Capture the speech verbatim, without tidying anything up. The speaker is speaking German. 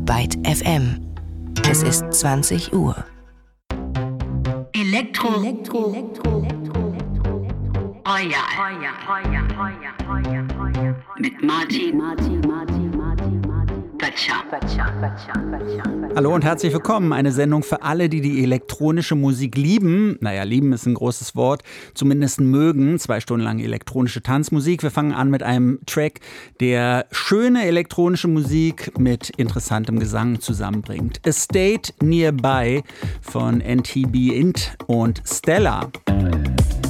Byte F M. Es ist zwanzig Uhr. Elektro. Elektro. Elektro. Royal. Mit Martin. Martin. Martin. Martin. Böttcher. Hallo und herzlich willkommen. Eine Sendung für alle, die die elektronische Musik lieben. Naja, lieben ist ein großes Wort. Zumindest mögen. Zwei Stunden lang elektronische Tanzmusik. Wir fangen an mit einem Track, der schöne elektronische Musik mit interessantem Gesang zusammenbringt. A State Nearby von N T B Int und Stella.